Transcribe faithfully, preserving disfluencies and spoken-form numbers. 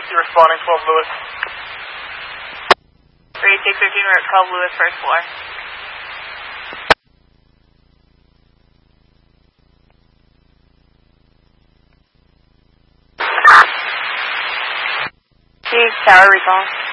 You're responding, twelve Lewis. three six fifteen, we're at twelve Lewis, first floor. Chief, tower recall.